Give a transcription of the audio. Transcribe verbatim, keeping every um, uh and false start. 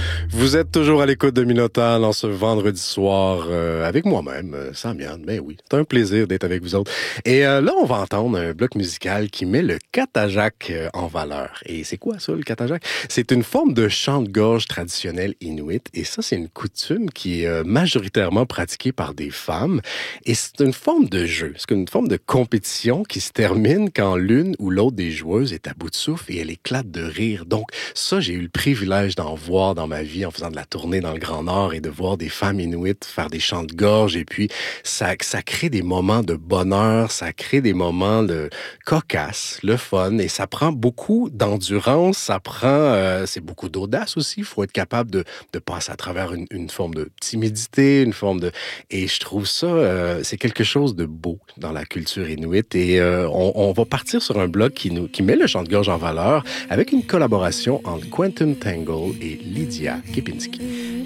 Vous êtes toujours à l'écoute de Minotaur en ce vendredi soir euh, avec moi-même, euh, Samian. Ben oui, c'est un plaisir d'être avec vous autres. Et euh, là, on va entendre un bloc musical qui met le katajak euh, en valeur. Et c'est quoi ça, le katajak? C'est une forme de chant de gorge traditionnel inuit. Et ça, c'est une coutume qui est euh, majoritairement pratiquée par des femmes. Et c'est une forme de jeu. C'est une forme de compétition qui se termine quand l'une ou l'autre des joueuses est à bout de souffle et elle éclate de rire. Donc, ça, j'ai eu le privilège d'en voir dans ma vie en faisant de la tournée dans le Grand Nord et de voir des femmes inuites faire des chants de gorge. Et puis, ça, ça crée des moments de bonheur, ça crée des moments de cocasse, le fun. Et ça prend beaucoup d'endurance, ça prend... Euh, c'est beaucoup d'audace aussi. Il faut être capable de, de passer à travers une, une forme de timidité, une forme de... Et je trouve ça, euh, c'est quelque chose de beau dans la culture inuite. Et euh, on, on va partir sur un blog qui, nous, qui met le chant de gorge en valeur avec une collaboration entre Quentin Tangle et Lydia Kepinski.